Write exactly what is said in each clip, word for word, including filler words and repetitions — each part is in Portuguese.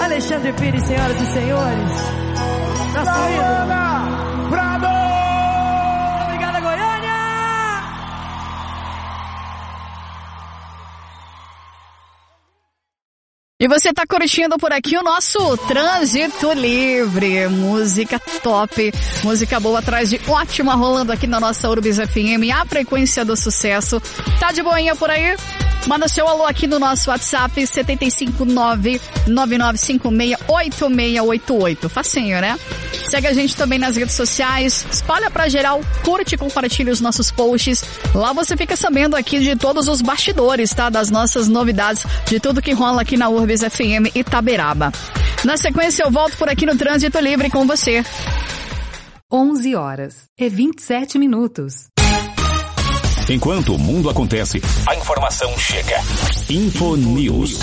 Alexandre Pires, senhoras e senhores. Nosso ídolo. Bravo! Obrigada, Goiânia! E você tá curtindo por aqui o nosso Trânsito Livre. Música top, música boa atrás de ótima rolando aqui na nossa Urbis F M, a frequência do sucesso. Tá de boinha por aí? Manda seu alô aqui no nosso WhatsApp sete cinco nove, nove nove cinco seis, oito seis oito oito. Facinho, né? Segue a gente também nas redes sociais, espalha pra geral, curte e compartilha os nossos posts. Lá você fica sabendo aqui de todos os bastidores, tá? Das nossas novidades, de tudo que rola aqui na Urbis F M Itaberaba. Na sequência eu volto por aqui no Trânsito Livre com você. onze horas e vinte e sete minutos. Enquanto o mundo acontece, a informação chega. Infonews.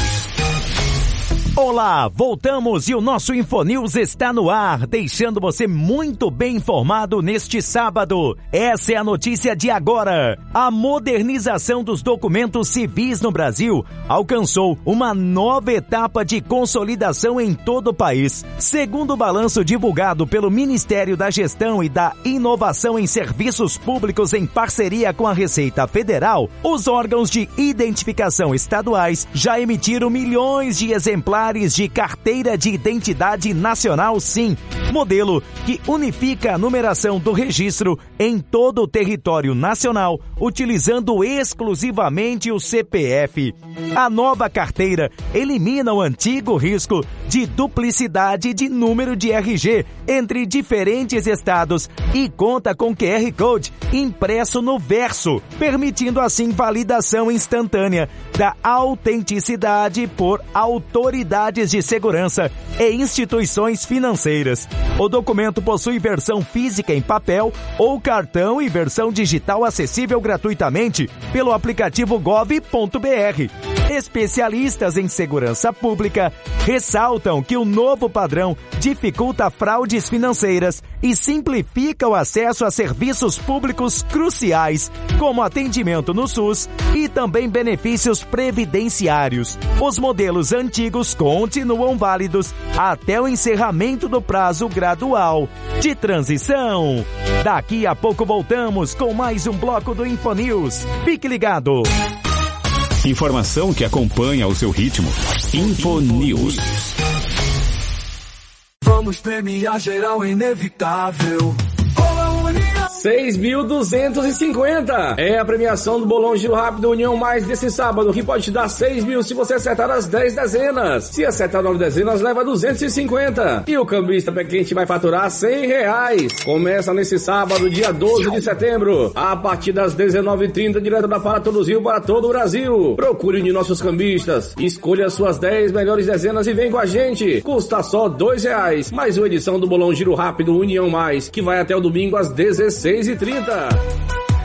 Olá, voltamos e o nosso Infonews está no ar, deixando você muito bem informado neste sábado. Essa é a notícia de agora. A modernização dos documentos civis no Brasil alcançou uma nova etapa de consolidação em todo o país. Segundo o balanço divulgado pelo Ministério da Gestão e da Inovação em Serviços Públicos em parceria com a Receita Federal, os órgãos de identificação estaduais já emitiram milhões de exemplares de Carteira de Identidade Nacional SIM, modelo que unifica a numeração do registro em todo o território nacional, utilizando exclusivamente o C P F. A nova carteira elimina o antigo risco de duplicidade de número de R G entre diferentes estados e conta com Q R Code impresso no verso, permitindo assim validação instantânea da autenticidade por autoridades de segurança e instituições financeiras. O documento possui versão física em papel ou cartão e versão digital acessível gratuitamente pelo aplicativo gov ponto br. Especialistas em segurança pública ressaltam que o novo padrão dificulta fraudes financeiras e simplifica o acesso a serviços públicos cruciais, como atendimento no SUS e também benefícios previdenciários. Os modelos antigos continuam válidos até o encerramento do prazo gradual de transição. Daqui a pouco voltamos com mais um bloco do Infonews. Fique ligado! Informação que acompanha o seu ritmo. Infonews. Vamos premiar geral inevitável. seis mil duzentos e cinquenta é a premiação do Bolão Giro Rápido União Mais desse sábado, que pode te dar seis mil se você acertar as dez dezenas. Se acertar nove dezenas, leva duzentos e cinquenta. E o cambista pé quente vai faturar cem reais. Começa nesse sábado, dia doze de setembro, a partir das dezenove e trinta, direto da Para Todos Rio para todo o Brasil. Procure um de nossos cambistas, escolha as suas dez melhores dezenas e vem com a gente. Custa só dois reais. Mais uma edição do Bolão Giro Rápido União Mais, que vai até o domingo às dezesseis e trinta.